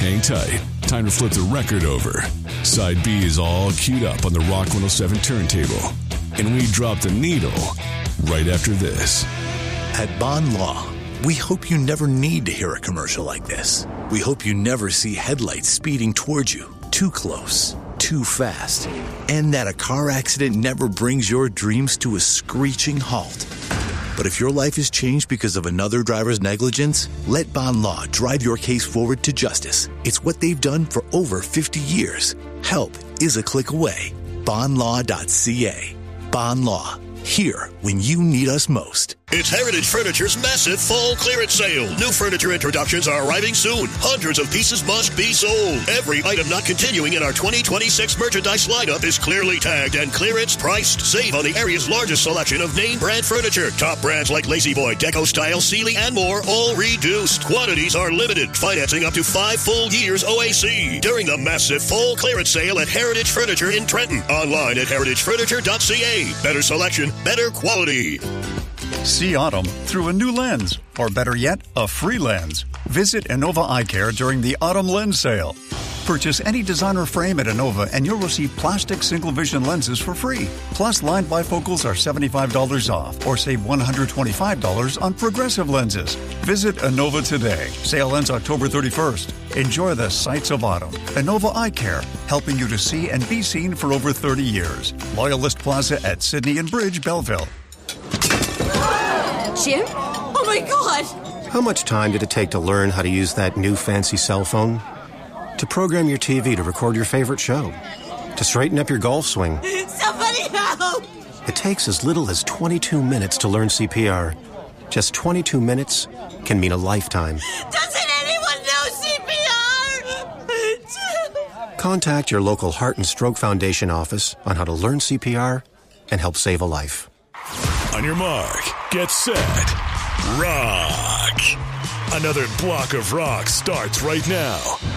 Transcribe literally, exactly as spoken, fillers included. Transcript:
Hang tight. Time to flip the record over. Side B is all queued up on the Rock one oh seven turntable. And we drop the needle right after this. At Bond Law, we hope you never need to hear a commercial like this. We hope you never see headlights speeding towards you, too close, too fast, and that a car accident never brings your dreams to a screeching halt. But if your life is changed because of another driver's negligence, let Bond Law drive your case forward to justice. It's what they've done for over fifty years. Help is a click away. bond law dot c a. Bond Law. Here when you need us most. It's Heritage Furniture's massive fall clearance sale. New furniture introductions are arriving soon. Hundreds of pieces must be sold. Every item not continuing in our twenty twenty-six merchandise lineup is clearly tagged and clearance priced. Save on the area's largest selection of name brand furniture. Top brands like Lazy Boy, Deco Style, Sealy, and more, all reduced. Quantities are limited. Financing up to five full years O A C. During the massive fall clearance sale at Heritage Furniture in Trenton. Online at heritage furniture dot c a. Better selection, better quality. See autumn through a new lens, or better yet, a free lens. Visit Innova Eye Care during the Autumn Lens Sale. Purchase any designer frame at Innova and you'll receive plastic single vision lenses for free. Plus, lined bifocals are seventy-five dollars off, or save one hundred twenty-five dollars on progressive lenses. Visit Innova today. Sale ends October thirty-first. Enjoy the sights of autumn. Innova Eye Care, helping you to see and be seen for over thirty years. Loyalist Plaza at Sydney and Bridge, Belleville. Jim? Oh my God! How much time did it take to learn how to use that new fancy cell phone? To program your T V to record your favorite show? To straighten up your golf swing? Somebody help! It takes as little as twenty-two minutes to learn C P R. Just twenty-two minutes can mean a lifetime. Doesn't anyone know C P R? Contact your local Heart and Stroke Foundation office on how to learn C P R and help save a life. On your mark, get set, rock. Another block of rock starts right now.